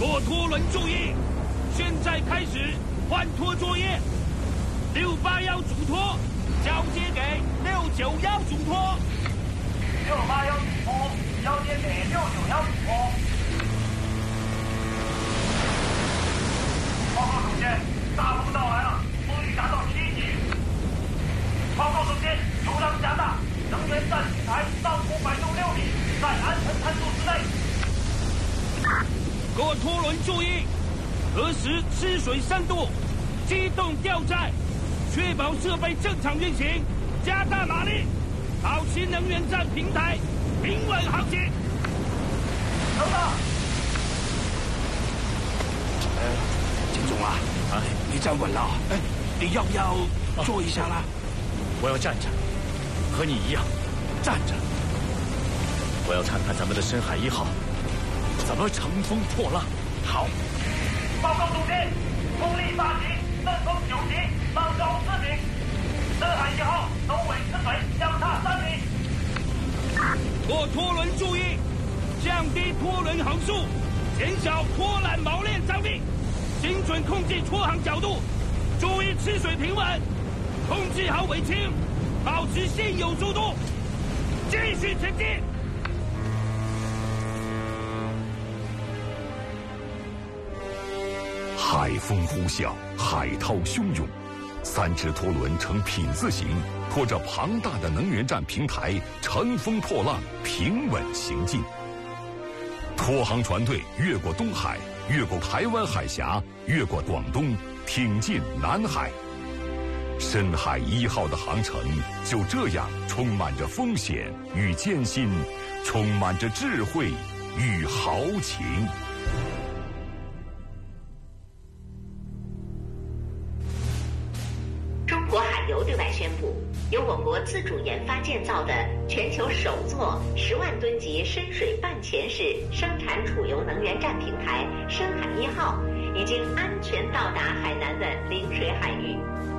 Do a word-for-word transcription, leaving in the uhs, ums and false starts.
过拖轮注意，现在开始换拖作业。六八幺主拖交接给六九幺主拖。 六八幺主拖交接给六九幺主拖。报告总监，大风到来了，风力达到七级。报告总监，流浪加大，能源站平台上空摆动六米，在安全参数之内。 各拖轮注意，核实吃水深度，机动吊载，确保设备正常运行，加大马力，保持能源站平台平稳航行。 收到。 呃，金总啊，哎，你站稳了，哎，你要不要坐一下啦？ 我要站着，和你一样，站着。我要看看咱们的深海一号怎么乘风破浪。 好。报告总监，风力八级，阵风九级，浪高四米。深海一号首尾吃水相差三米。 过拖轮注意，降低拖轮航速，减小拖缆锚链张力，精准控制拖航角度，注意吃水平稳，控制好尾倾，保持现有速度，继续前进。 海风呼啸，海涛汹涌，三只拖轮呈品字形，拖着庞大的能源站平台，乘风破浪，平稳行进。拖航船队越过东海，越过台湾海峡，越过广东，挺进南海。深海一号的航程就这样充满着风险与艰辛，充满着智慧与豪情。 中国海油对外宣布，由我国自主研发建造的全球首座十万吨级深水半潜式生产储油能源站平台“深海一号”已经安全到达海南的陵水海域。